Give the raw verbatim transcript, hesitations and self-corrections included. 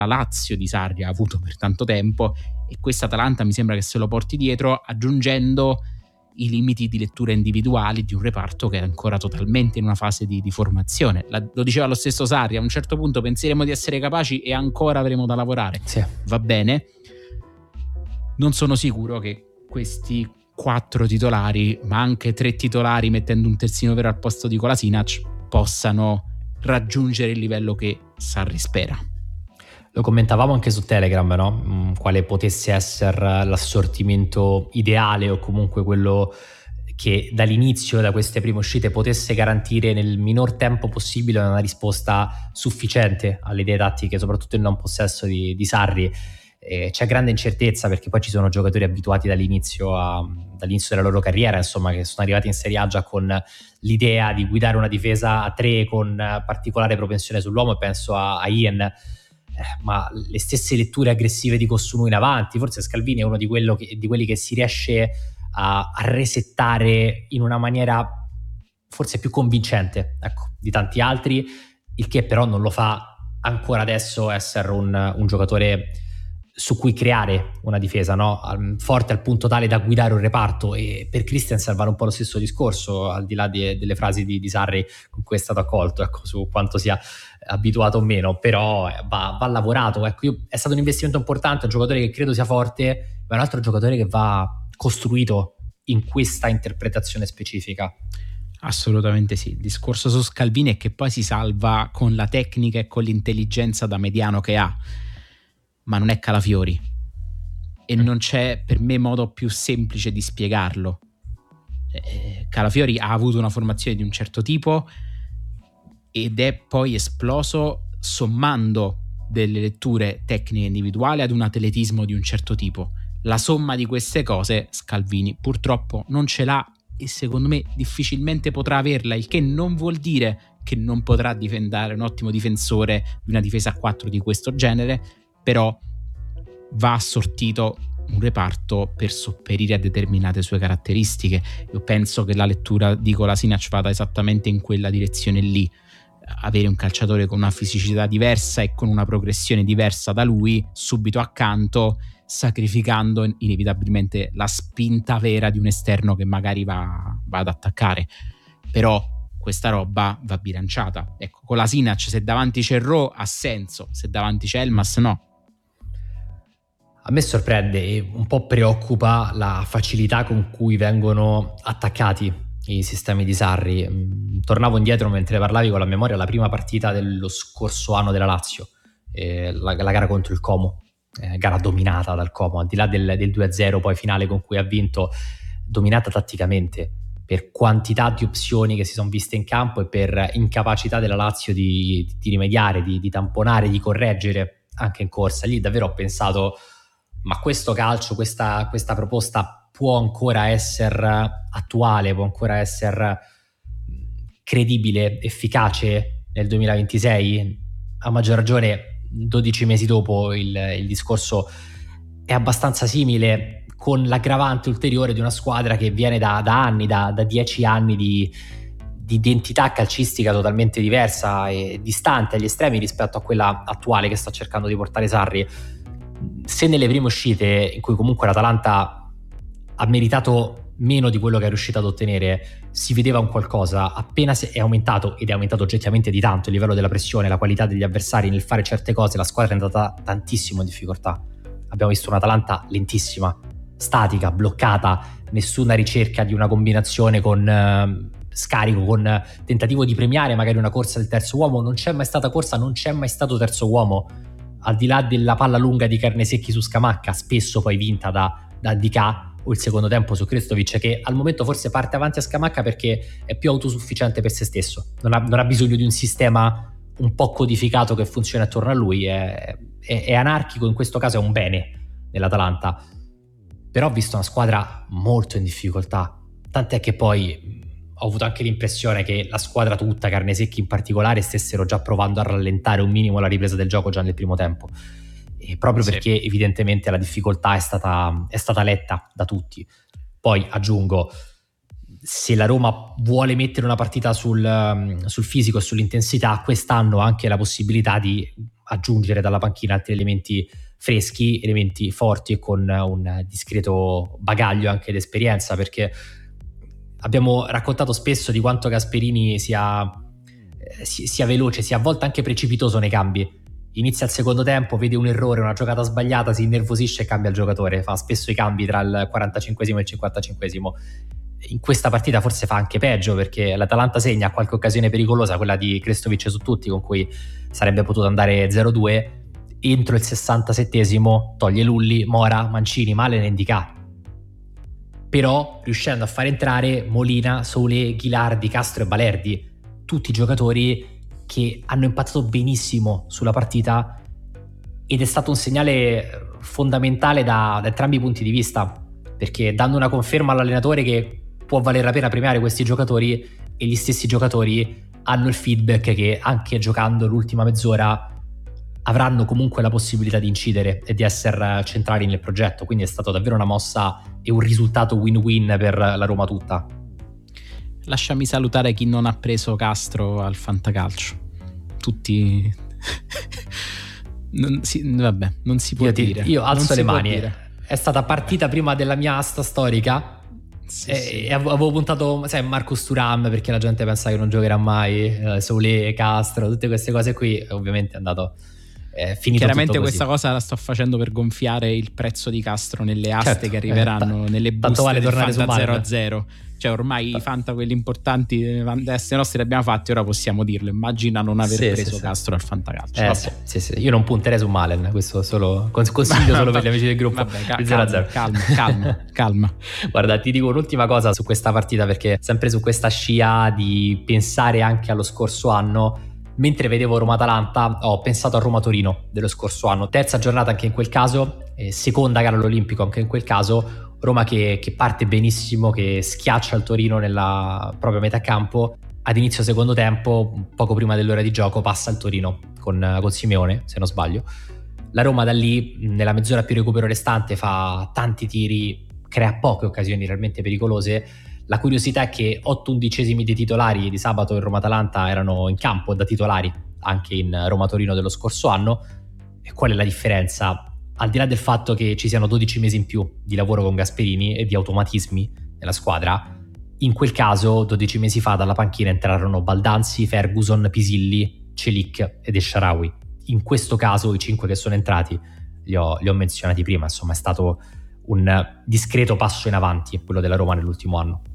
Lazio di Sarri ha avuto per tanto tempo, e questa Atalanta mi sembra che se lo porti dietro, aggiungendo i limiti di lettura individuali di un reparto che è ancora totalmente in una fase di, di formazione. La, lo diceva lo stesso Sarri, a un certo punto penseremo di essere capaci e ancora avremo da lavorare. Sì. Va bene, non sono sicuro che questi quattro titolari, ma anche tre titolari mettendo un terzino vero al posto di Kolasinac, possano raggiungere il livello che Sarri spera. Lo commentavamo anche su Telegram, no? Quale potesse essere l'assortimento ideale, o comunque quello che dall'inizio, da queste prime uscite, potesse garantire nel minor tempo possibile una risposta sufficiente alle idee tattiche, soprattutto il non possesso di, di Sarri. Eh, c'è grande incertezza, perché poi ci sono giocatori abituati dall'inizio, a, dall'inizio della loro carriera, insomma, che sono arrivati in Serie A già con l'idea di guidare una difesa a tre con particolare propensione sull'uomo, e penso a, a Ian. Eh, ma le stesse letture aggressive di Cossunu in avanti, forse Scalvini è uno di, quello che, di quelli che si riesce a, a resettare in una maniera forse più convincente, ecco, di tanti altri, il che però non lo fa ancora adesso essere un, un giocatore su cui creare una difesa, no? Forte al punto tale da guidare un reparto. E per Christensen vale un po' lo stesso discorso, al di là di, delle frasi di, di Sarri con cui è stato accolto, ecco, su quanto sia abituato o meno, però va, va lavorato, ecco. Io, è stato un investimento importante, un giocatore che credo sia forte, ma è un altro giocatore che va costruito in questa interpretazione specifica. Assolutamente sì. Il discorso su Scalvini è che poi si salva con la tecnica e con l'intelligenza da mediano che ha, ma non è Calafiori, e non c'è per me modo più semplice di spiegarlo. eh, Calafiori ha avuto una formazione di un certo tipo ed è poi esploso sommando delle letture tecniche individuali ad un atletismo di un certo tipo. La somma di queste cose Scalvini purtroppo non ce l'ha, e secondo me difficilmente potrà averla, il che non vuol dire che non potrà diventare un ottimo difensore di una difesa a quattro di questo genere, però va assortito un reparto per sopperire a determinate sue caratteristiche. Io penso che la lettura di Kolasinac vada esattamente in quella direzione lì, avere un calciatore con una fisicità diversa e con una progressione diversa da lui subito accanto, sacrificando inevitabilmente la spinta vera di un esterno che magari va, va ad attaccare. Però questa roba va bilanciata. Ecco, Kolasinac se davanti c'è Ro ha senso, se davanti c'è Elmas no. A me sorprende e un po' preoccupa la facilità con cui vengono attaccati i sistemi di Sarri. Tornavo indietro mentre parlavi con la memoria alla prima partita dello scorso anno della Lazio, eh, la, la gara contro il Como, eh, gara dominata dal Como, al di là del, del due a zero poi finale con cui ha vinto, dominata tatticamente per quantità di opzioni che si sono viste in campo e per incapacità della Lazio di, di rimediare, di, di tamponare, di correggere anche in corsa. Lì davvero ho pensato: ma questo calcio, questa, questa proposta può ancora essere attuale, può ancora essere credibile, efficace nel duemilaventisei? A maggior ragione dodici mesi dopo il, il discorso è abbastanza simile, con l'aggravante ulteriore di una squadra che viene da, da anni, da, da dieci anni di, di identità calcistica totalmente diversa e distante agli estremi rispetto a quella attuale che sta cercando di portare Sarri. Se nelle prime uscite, in cui comunque l'Atalanta ha meritato meno di quello che è riuscita ad ottenere, si vedeva un qualcosa, appena è aumentato, ed è aumentato oggettivamente di tanto, il livello della pressione, la qualità degli avversari nel fare certe cose, la squadra è andata tantissimo in difficoltà. Abbiamo visto un'Atalanta lentissima, statica, bloccata, nessuna ricerca di una combinazione con eh, scarico, con tentativo di premiare magari una corsa del terzo uomo. Non c'è mai stata corsa, non c'è mai stato terzo uomo, al di là della palla lunga di Carnesecchi su Scamacca, spesso poi vinta da, da Dicà, o il secondo tempo su Krstovic, che al momento forse parte avanti a Scamacca perché è più autosufficiente per se stesso, non ha, non ha bisogno di un sistema un po' codificato che funzioni attorno a lui, è, è, è anarchico, in questo caso è un bene nell'Atalanta. Però ho visto una squadra molto in difficoltà, tant'è che poi ho avuto anche l'impressione che la squadra tutta, Carnesecchi in particolare, stessero già provando a rallentare un minimo la ripresa del gioco già nel primo tempo, e proprio sì, perché evidentemente la difficoltà è stata, è stata letta da tutti. Poi aggiungo, se la Roma vuole mettere una partita sul, sul fisico e sull'intensità, quest'anno ha anche la possibilità di aggiungere dalla panchina altri elementi freschi, elementi forti e con un discreto bagaglio anche d'esperienza, perché abbiamo raccontato spesso di quanto Gasperini sia, eh, sia veloce, sia a volte anche precipitoso nei cambi. Inizia il secondo tempo, vede un errore, una giocata sbagliata, si innervosisce e cambia il giocatore, fa spesso i cambi tra il quarantacinquesimo e il cinquantacinquesimo. In questa partita forse fa anche peggio, perché l'Atalanta segna qualche occasione pericolosa, quella di Krestovic su tutti, con cui sarebbe potuto andare zero due. Entro il sessantasettesimo toglie Lulli, Mora, Mancini, Malen e Ndicà, però riuscendo a far entrare Molina, Sole, Ghilardi, Castro e Balerdi, tutti giocatori che hanno impattato benissimo sulla partita, ed è stato un segnale fondamentale da, da entrambi i punti di vista, perché dando una conferma all'allenatore che può valere la pena premiare questi giocatori, e gli stessi giocatori hanno il feedback che anche giocando l'ultima mezz'ora avranno comunque la possibilità di incidere e di essere centrali nel progetto. Quindi è stato davvero una mossa e un risultato win-win per la Roma tutta. Lasciami salutare chi non ha preso Castro al Fantacalcio. Tutti non si, vabbè, non si può io ti, dire. Io alzo non le mani. È stata partita prima della mia asta storica. Sì, e, sì. e avevo puntato, sai, Marcus Thuram, perché la gente pensa che non giocherà mai, eh, Solé, Castro, tutte queste cose qui. Ovviamente è andato è finito. Chiaramente tutto questa così. cosa la sto facendo per gonfiare il prezzo di Castro nelle aste, certo, che arriveranno, eh, t- nelle buste vale del tornare Fanta su zero a zero. Cioè ormai i Fanta, quelli importanti, adesso i nostri li abbiamo fatti, ora possiamo dirlo. Immagina non aver sì, preso sì, Castro sì. al Fantacalcio. Eh, sì, sì, sì. Io non punterei su Malen, questo solo consiglio solo per gli amici del gruppo. Vabbè, ca- il zero a zero. Calma, calma, calma. Guarda, ti dico un'ultima cosa su questa partita, perché sempre su questa scia di pensare anche allo scorso anno, mentre vedevo Roma-Atalanta ho pensato a Roma-Torino dello scorso anno, terza giornata anche in quel caso, eh, seconda gara all'Olimpico anche in quel caso. Roma che, che parte benissimo, che schiaccia il Torino nella propria metà campo. Ad inizio secondo tempo, poco prima dell'ora di gioco, passa il Torino con, con Simeone, se non sbaglio. La Roma da lì, nella mezz'ora più recupero restante, fa tanti tiri, crea poche occasioni realmente pericolose. La curiosità è che otto undicesimi dei titolari di sabato in Roma-Atalanta erano in campo da titolari anche in Roma-Torino dello scorso anno. E qual è la differenza? Al di là del fatto che ci siano dodici mesi in più di lavoro con Gasperini e di automatismi nella squadra, in quel caso dodici mesi fa dalla panchina entrarono Baldanzi, Ferguson, Pisilli, Celic ed El Shaarawy. In questo caso i cinque che sono entrati li ho, li ho menzionati prima. Insomma, è stato un discreto passo in avanti quello della Roma nell'ultimo anno.